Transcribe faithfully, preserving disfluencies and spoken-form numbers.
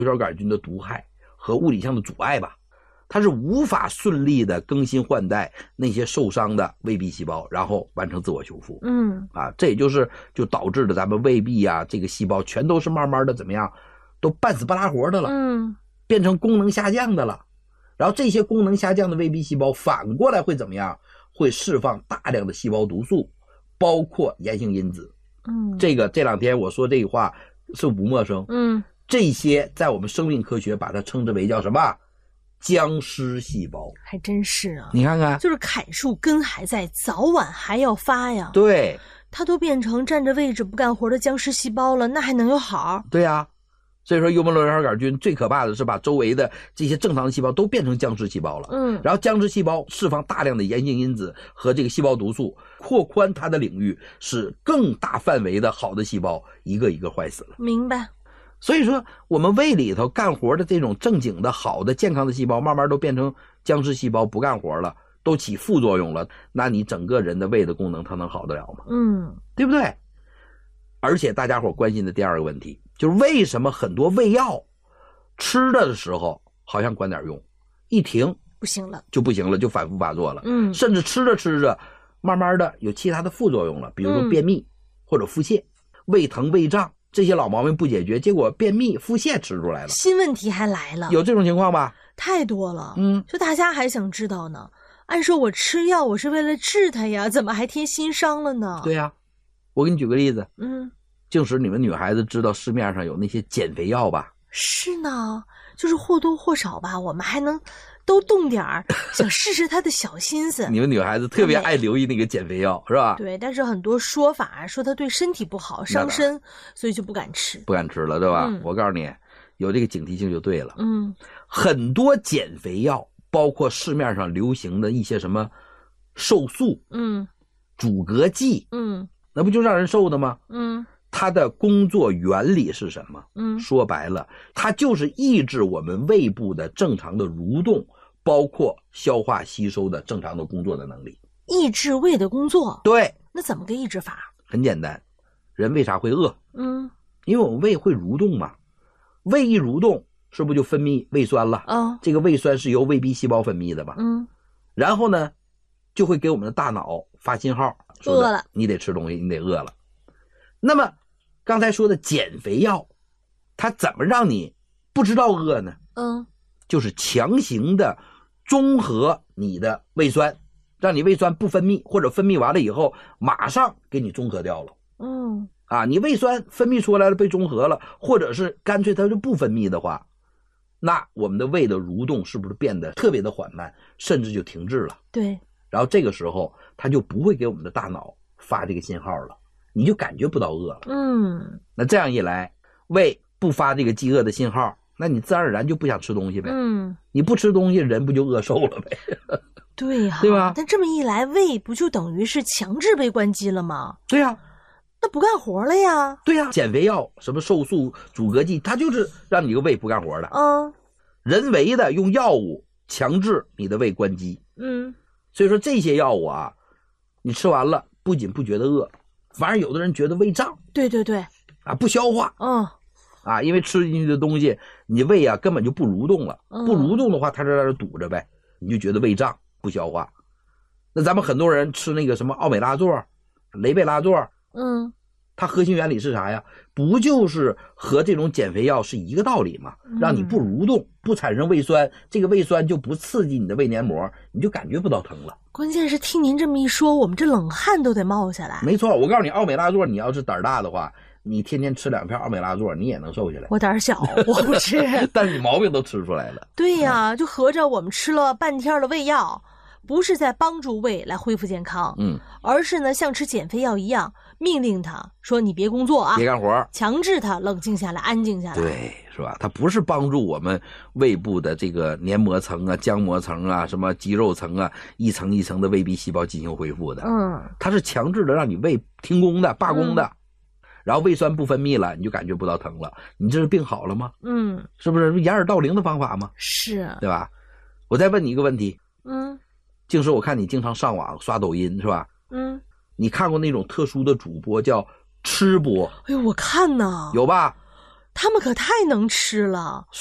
流小杆菌的毒害和物理上的阻碍吧，它是无法顺利的更新换代那些受伤的胃壁细胞，然后完成自我修复。 嗯啊，这也就是就导致了咱们胃壁啊这个细胞全都是慢慢的怎么样，都半死不拉活的了， 嗯， 变成功能下降的了。然后这些功能下降的胃壁细胞反过来会怎么样？会释放大量的细胞毒素，包括炎性因子。 嗯， 这个这两天我说这个话是不陌生。 嗯， 这些在我们生命科学把它称之为叫什么？僵尸细胞。 还真是啊。 你看看， 就是砍树根还在，早晚还要发呀。 对， 它都变成占着位置不干活的僵尸细胞了，那还能有好？ 对呀、啊。所以说幽门螺旋杆菌最可怕的是把周围的这些正常的细胞都变成僵尸细胞了。 嗯， 然后僵尸细胞释放大量的炎性因子和这个细胞毒素，扩宽它的领域，使更大范围的好的细胞一个一个坏死了。 明白。 所以说我们胃里头干活的这种正经的好的健康的细胞慢慢都变成僵尸细胞，不干活了，都起副作用了，那你整个人的胃的功能它能好得了吗？ 嗯， 对不对？而且大家伙关心的第二个问题就是为什么很多胃药吃的时候好像管点用，一停不行了就不行了，就反复发作了。 嗯， 甚至吃着吃着慢慢的有其他的副作用了，比如说便秘、嗯、或者腹泻、胃疼胃胀，这些老毛病不解决，结果便秘腹泻吃出来了， 新问题还来了。 有这种情况吧？ 太多了。 嗯， 就大家还想知道呢，按说我吃药我是为了治它呀，怎么还添新伤了呢？ 对呀，我给你举个例子。 嗯， 净使你们女孩子知道市面上有那些减肥药吧？ 是呢，就是或多或少吧，我们还能都动点儿，想试试她的小心思。 你们女孩子特别爱留意那个减肥药，是吧？ 对，但是很多说法说它对身体不好，伤身，所以就不敢吃。 不敢吃了，对吧？ 嗯、 我告诉你，有这个警惕性就对了。 嗯， 很多减肥药，包括市面上流行的一些什么瘦素、 嗯， 阻隔剂， 嗯， 那不就让人瘦的吗？ 嗯。 它的工作原理是什么？ 嗯， 说白了，它就是抑制我们胃部的正常的蠕动，包括消化吸收的正常的工作的能力。 抑制胃的工作？ 对。 那怎么个抑制法？ 很简单，人为啥会饿？ 嗯， 因为我们胃会蠕动嘛，胃一蠕动，是不是就分泌胃酸了？ 哦， 这个胃酸是由胃壁细胞分泌的嘛？ 嗯， 然后呢，就会给我们的大脑发信号， 饿了， 你得吃东西，你得饿了。那么刚才说的减肥药，它怎么让你不知道饿呢？ 嗯， 就是强行的中和你的胃酸，让你胃酸不分泌，或者分泌完了以后马上给你中和掉了。 嗯， 啊，你胃酸分泌出来了被中和了，或者是干脆它就不分泌的话，那我们的胃的蠕动是不是变得特别的缓慢，甚至就停滞了？ 对。 然后这个时候它就不会给我们的大脑发这个信号了，你就感觉不到饿了。 嗯， 那这样一来，胃不发这个饥饿的信号，那你自然而然就不想吃东西呗。 嗯， 你不吃东西，人不就饿瘦了呗？ 对呀、啊， 对吧？ 但这么一来，胃不就等于是强制被关机了吗？ 对呀、啊， 那不干活了呀？ 对呀、啊，减肥药什么瘦素、阻隔剂，它就是让你个胃不干活的。 嗯， 人为的用药物强制你的胃关机。 嗯。 所以说这些药物啊，你吃完了不仅不觉得饿，反而有的人觉得胃胀。 对对对， 啊，不消化。 嗯， 啊，因为吃进去的东西，你胃啊根本就不蠕动了， 嗯、 不蠕动的话，它在那儿堵着呗，你就觉得胃胀不消化。那咱们很多人吃那个什么奥美拉唑、雷贝拉唑， 嗯， 它核心原理是啥呀？不就是和这种减肥药是一个道理吗？让你不蠕动，不产生胃酸，这个胃酸就不刺激你的胃黏膜，你就感觉不到疼了。 关键是听您这么一说，我们这冷汗都得冒下来。 没错，我告诉你，奥美拉唑，你要是胆儿大的话，你天天吃两片奥美拉唑，你也能瘦下来。 我胆儿小，我不吃。 但是你毛病都吃出来了。 对呀、嗯，就合着我们吃了半天的胃药，不是在帮助胃来恢复健康， 嗯， 而是呢像吃减肥药一样，命令他说你别工作啊， 别干活， 强制他冷静下来，安静下来。 对，是吧？它不是帮助我们胃部的这个黏膜层啊、浆膜层啊、什么肌肉层啊，一层一层的胃壁细胞进行恢复的。 嗯， 它是强制的让你胃停工的、罢工的。嗯，然后胃酸不分泌了，你就感觉不到疼了，你这是病好了吗？ 嗯， 是不是掩耳盗铃的方法吗？ 是， 对吧？我再问你一个问题， 嗯， 净说我看你经常上网刷抖音是吧？ 嗯， 你看过那种特殊的主播叫吃播？ 哎呦，我看呐， 有吧？ 他们可太能吃了。